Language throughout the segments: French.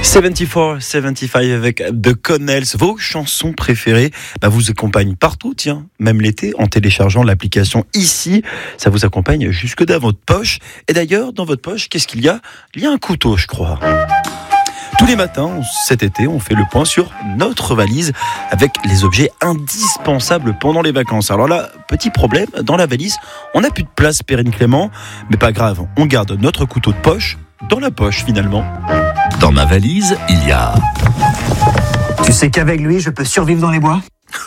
74-75 avec The Connells, vos chansons préférées vous accompagnent partout, même l'été, en téléchargeant l'application Ici. Ça vous accompagne jusque dans votre poche. Et d'ailleurs, dans votre poche, qu'est-ce qu'il y a ? Il y a un couteau, je crois. Tous les matins, cet été, on fait le point sur notre valise avec les objets indispensables pendant les vacances. Alors là, petit problème, dans la valise, on n'a plus de place, Perrine Clément, mais pas grave, on garde notre couteau de poche dans la poche finalement. Dans ma valise, il y a... Tu sais qu'avec lui, je peux survivre dans les bois ?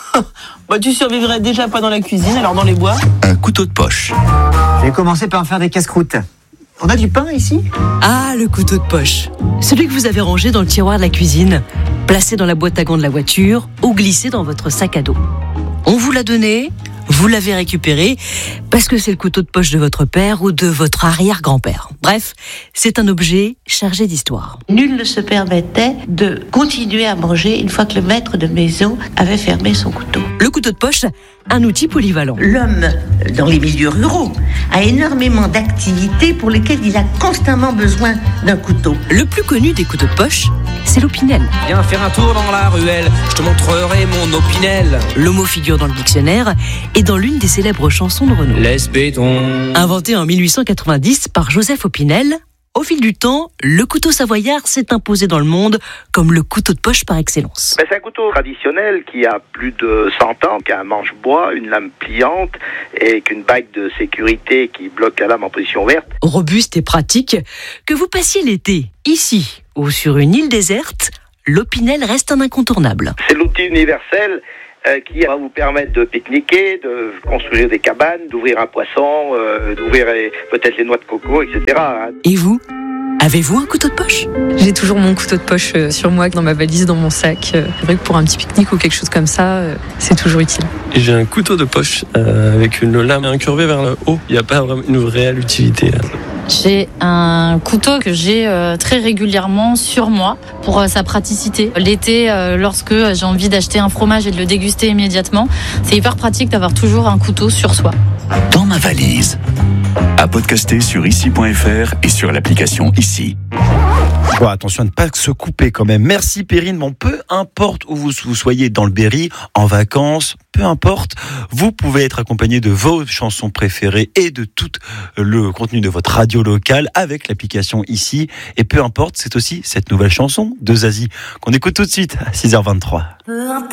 Tu survivrais déjà pas dans la cuisine, alors dans les bois ? Un couteau de poche. J'ai commencé par me faire des casse-croûtes. On a du pain ici ? Ah, le couteau de poche. Celui que vous avez rangé dans le tiroir de la cuisine, placé dans la boîte à gants de la voiture ou glissé dans votre sac à dos. On vous l'a donné, vous l'avez récupéré, parce que c'est le couteau de poche de votre père ou de votre arrière-grand-père. Bref, c'est un objet chargé d'histoire. Nul ne se permettait de continuer à manger une fois que le maître de maison avait fermé son couteau. Le couteau de poche, un outil polyvalent. L'homme, dans les milieux ruraux, a énormément d'activités pour lesquelles il a constamment besoin d'un couteau. Le plus connu des couteaux de poche, c'est l'opinel. Viens faire un tour dans la ruelle, je te montrerai mon opinel. Le mot figure dans le dictionnaire et dans l'une des célèbres chansons de Renaud. Laisse béton. Inventé en 1890 par Joseph Opinel, au fil du temps, le couteau savoyard s'est imposé dans le monde comme le couteau de poche par excellence. C'est un couteau traditionnel qui a plus de 100 ans, qui a un manche-bois, une lame pliante et qu'une bague de sécurité qui bloque la lame en position verte. Robuste et pratique, que vous passiez l'été, ici ou sur une île déserte, l'Opinel reste un incontournable. C'est l'outil universel qui va vous permettre de pique-niquer, de construire des cabanes, d'ouvrir un poisson, d'ouvrir peut-être les noix de coco, etc. Et vous ? Avez-vous un couteau de poche ? J'ai toujours mon couteau de poche sur moi, dans ma valise, dans mon sac. C'est vrai que pour un petit pique-nique ou quelque chose comme ça, c'est toujours utile. J'ai un couteau de poche avec une lame incurvée vers le haut. Il n'y a pas vraiment une réelle utilité. J'ai un couteau que j'ai très régulièrement sur moi pour sa praticité. L'été, lorsque j'ai envie d'acheter un fromage et de le déguster immédiatement, c'est hyper pratique d'avoir toujours un couteau sur soi. Dans ma valise. À podcaster sur ici.fr et sur l'application Ici. Attention à ne pas se couper quand même. Merci Perrine. Peu importe où vous soyez dans le Berry, en vacances, peu importe, vous pouvez être accompagné de vos chansons préférées et de tout le contenu de votre radio locale avec l'application Ici. Et peu importe, c'est aussi cette nouvelle chanson de Zazie qu'on écoute tout de suite à 6h23.